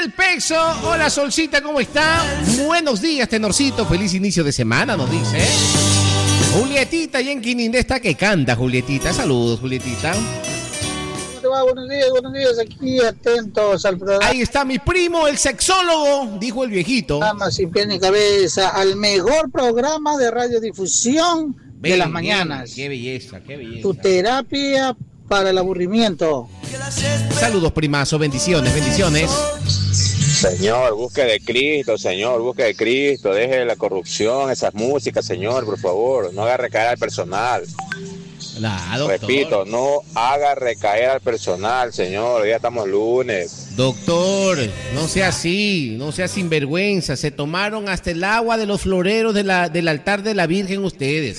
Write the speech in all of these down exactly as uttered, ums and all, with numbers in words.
el peso. Hola, Solcita, ¿cómo está? Buenos días, Tenorcito. Feliz inicio de semana, nos dice. Julietita y en Quinindé está que canta, Julietita. Saludos, Julietita. ¿Cómo te va? Buenos días, buenos días. Aquí atentos al programa. Ahí está mi primo, el sexólogo, dijo el viejito. Programa sin pie ni cabeza, al mejor programa de radiodifusión de Ven, las ven, mañanas. Qué belleza, qué belleza. Tu terapia para el aburrimiento. Saludos, primazo, bendiciones, bendiciones. Señor, busque de Cristo, Señor, busque de Cristo, deje la corrupción, esas músicas, Señor, por favor, no haga recaer al personal. Nah, doctor. Repito, no haga recaer al personal, Señor, ya estamos lunes. Doctor, no sea así, no sea sinvergüenza, se tomaron hasta el agua de los floreros de la, del altar de la Virgen ustedes.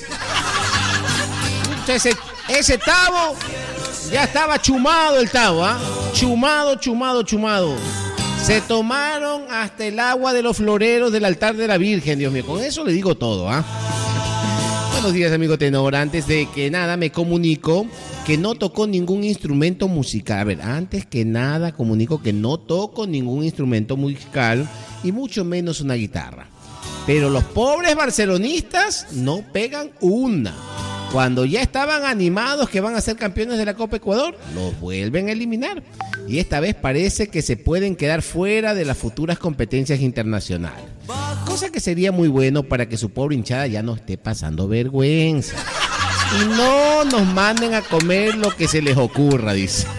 Ese, ese tabo, ya estaba chumado el tabo, ¿ah? ¿eh? Chumado, chumado, chumado. Se tomaron hasta el agua de los floreros del altar de la Virgen, Dios mío. Con eso le digo todo, ¿ah? ¿eh? Buenos días, amigo tenor. Antes de que nada, me comunico que no tocó ningún instrumento musical. A ver, antes que nada, comunico que no toco ningún instrumento musical y mucho menos una guitarra. Pero los pobres barcelonistas no pegan una. Cuando ya estaban animados que van a ser campeones de la Copa Ecuador, los vuelven a eliminar. Y esta vez parece que se pueden quedar fuera de las futuras competencias internacionales. Cosa que sería muy bueno para que su pobre hinchada ya no esté pasando vergüenza. Y no nos manden a comer lo que se les ocurra, dice.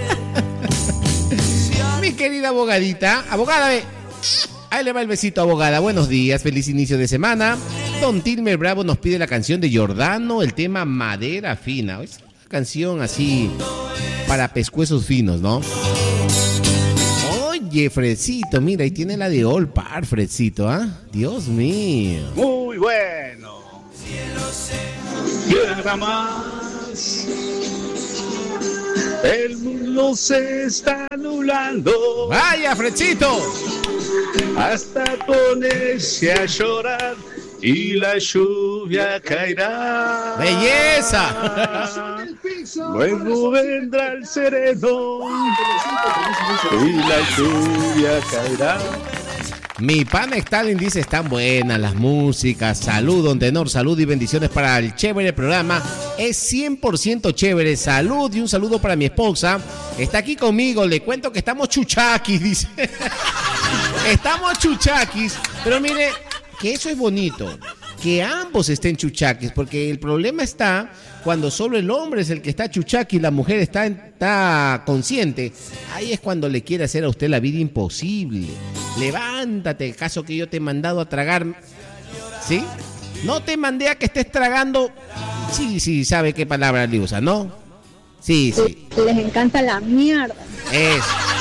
Mi querida abogadita, abogada, ve. Ahí le va el besito, abogada. Buenos días, feliz inicio de semana. Don Tilmer Bravo nos pide la canción de Giordano, el tema Madera Fina. Es una canción así para pescuezos finos, ¿no? Oye, Fredcito, mira, ahí tiene la de All Par, Fredcito, ¿ah? ¿eh? Dios mío. Muy bueno. Llega más. El mundo se está anulando. ¡Vaya, Fredcito! Hasta ponerse a llorar y la lluvia caerá. ¡Belleza! Luego vendrá el sereno y la lluvia caerá. Mi pana Stalin dice, están buenas las músicas. Salud, don tenor, salud y bendiciones para el chévere programa. Es cien por ciento chévere. Salud y un saludo para mi esposa. Está aquí conmigo, le cuento que estamos chuchaquis, dice. Estamos chuchaquis, pero mire, que eso es bonito, que ambos estén chuchaquis, porque el problema está cuando solo el hombre es el que está chuchaqui y la mujer está, está consciente. Ahí es cuando le quiere hacer a usted la vida imposible. Levántate, caso que yo te he mandado a tragar, ¿sí? No te mandé a que estés tragando, sí, sí, sabe qué palabra le usa, ¿no? Sí, sí. Les encanta la mierda. Eso.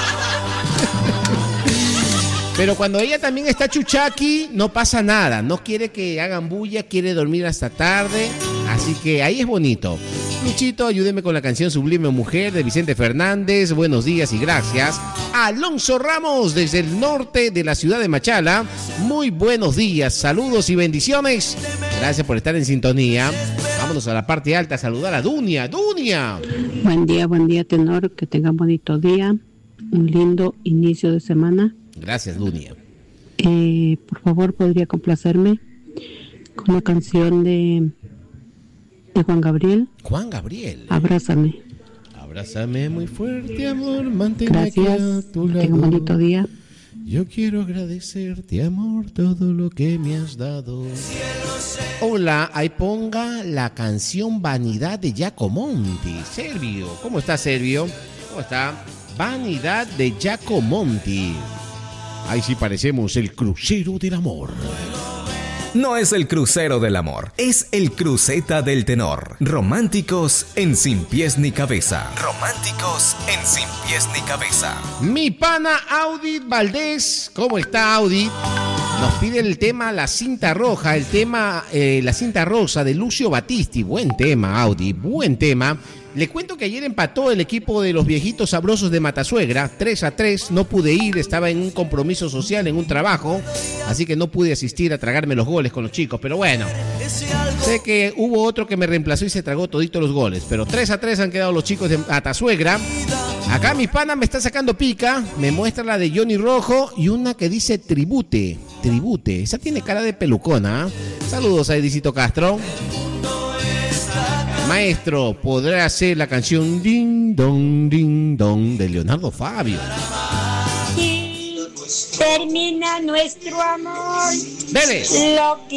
Pero cuando ella también está chuchaqui, no pasa nada. No quiere que hagan bulla, quiere dormir hasta tarde. Así que ahí es bonito. Luchito, ayúdeme con la canción Sublime Mujer de Vicente Fernández. Buenos días y gracias. Alonso Ramos, desde el norte de la ciudad de Machala. Muy buenos días, saludos y bendiciones. Gracias por estar en sintonía. Vámonos a la parte alta a saludar a Dunia. ¡Dunia! Buen día, buen día, tenor. Que tengan bonito día. Un lindo inicio de semana. Gracias, Dunia. Eh, por favor, ¿podría complacerme con la canción de, de Juan Gabriel? Juan Gabriel. Abrázame. Abrázame muy fuerte, amor. Manténme aquí a tu lado. Tenga un bonito día. Yo quiero agradecerte, amor, todo lo que me has dado. Hola, ahí ponga la canción Vanidad de Giacomonti. Servio, ¿cómo está, Servio? ¿Cómo está? Vanidad de Giacomonti. Ahí sí parecemos el crucero del amor. No es el crucero del amor, es el cruceta del tenor. Románticos en Sin Pies ni Cabeza. Románticos en Sin Pies ni Cabeza. Mi pana Audit Valdés, ¿cómo está, Audit? Nos pide el tema La Cinta Roja, el tema eh, La Cinta Rosa de Lucio Battisti. Buen tema, Audit, buen tema. Le cuento que ayer empató el equipo de los viejitos sabrosos de Matasuegra, tres a tres, no pude ir, estaba en un compromiso social, en un trabajo, así que no pude asistir a tragarme los goles con los chicos, pero bueno, sé que hubo otro que me reemplazó y se tragó toditos los goles, pero tres a tres han quedado los chicos de Matasuegra. Acá mi pana me está sacando pica, me muestra la de Johnny Rojo y una que dice Tribute, Tribute. Esa tiene cara de pelucona. Saludos a Edicito Castro. Maestro, ¿podrá hacer la canción Ding Dong Ding Dong de Leonardo Fabio? Sí, termina nuestro amor. Dele. Lo que